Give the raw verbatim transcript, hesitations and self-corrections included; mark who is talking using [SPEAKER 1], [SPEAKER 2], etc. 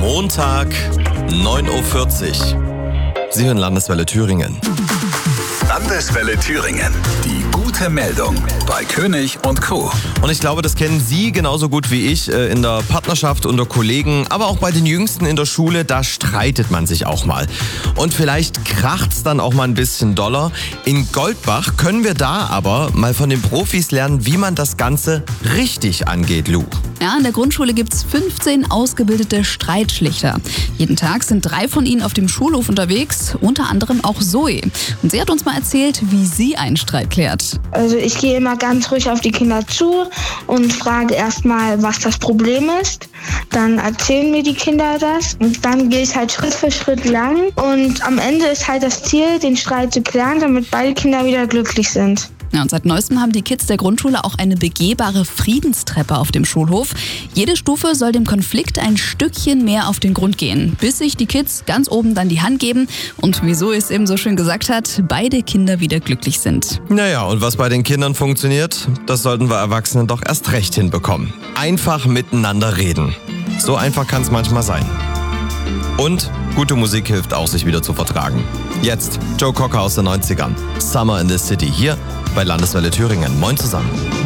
[SPEAKER 1] Montag, neun Uhr vierzig. Sie hören Landeswelle Thüringen.
[SPEAKER 2] Landeswelle Thüringen. Die gute Meldung bei König und Co.
[SPEAKER 1] Und ich glaube, das kennen Sie genauso gut wie ich äh, in der Partnerschaft, unter Kollegen, aber auch bei den Jüngsten in der Schule, da streitet man sich auch mal. Und vielleicht kracht's dann auch mal ein bisschen doller. In Goldbach können wir da aber mal von den Profis lernen, wie man das Ganze richtig angeht, Lou.
[SPEAKER 3] Ja, in der Grundschule gibt's fünfzehn ausgebildete Streitschlichter. Jeden Tag sind drei von ihnen auf dem Schulhof unterwegs, unter anderem auch Zoe. Und sie hat uns mal erzählt, wie sie einen Streit klärt.
[SPEAKER 4] Also ich gehe immer ganz ruhig auf die Kinder zu und frage erstmal, was das Problem ist. Dann erzählen mir die Kinder das und dann gehe ich halt Schritt für Schritt lang. Und am Ende ist halt das Ziel, den Streit zu klären, damit beide Kinder wieder glücklich sind.
[SPEAKER 3] Ja, und seit neuestem haben die Kids der Grundschule auch eine begehbare Friedenstreppe auf dem Schulhof. Jede Stufe soll dem Konflikt ein Stückchen mehr auf den Grund gehen, bis sich die Kids ganz oben dann die Hand geben und, wie Zoe es eben so schön gesagt hat, beide Kinder wieder glücklich sind.
[SPEAKER 1] Naja, und was bei den Kindern funktioniert, das sollten wir Erwachsenen doch erst recht hinbekommen. Einfach miteinander reden. So einfach kann es manchmal sein. Und gute Musik hilft auch, sich wieder zu vertragen. Jetzt Joe Cocker aus den neunzigern. Summer in the City hier bei Landeswelle Thüringen. Moin zusammen.